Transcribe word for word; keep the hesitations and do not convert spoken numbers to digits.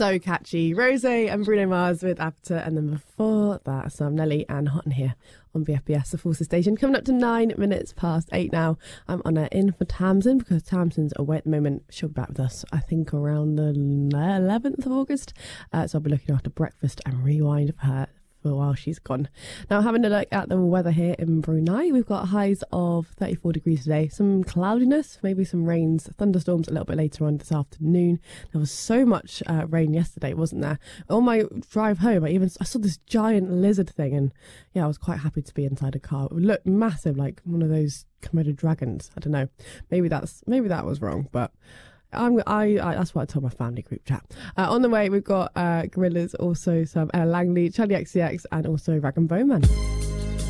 So catchy. Rose and Bruno Mars with Avatar, and then before that, Sam Nelly and Hot in Here on B F B S, the Forces Station. Coming up to nine minutes past eight now. I'm on her in for Tamsin because Tamsin's away at the moment. She'll be back with us, I think, around the eleventh of August. Uh, so I'll be looking after breakfast and rewind for her for a while she's gone. Now, having a look at the weather here in Brunei, we've got highs of thirty-four degrees today, some cloudiness, maybe some rains, thunderstorms a little bit later on this afternoon. There was so much uh, rain yesterday, wasn't there? On my drive home, I even I saw this giant lizard thing, and yeah, I was quite happy to be inside a car. It looked massive, like one of those Komodo dragons. I don't know, maybe that's maybe that was wrong, but I'm, I, I, that's what I told my family group chat. Uh, on the way, we've got uh, Gorillaz, also some uh, Langley, Charlie X C X, and also Rag and Bone Man.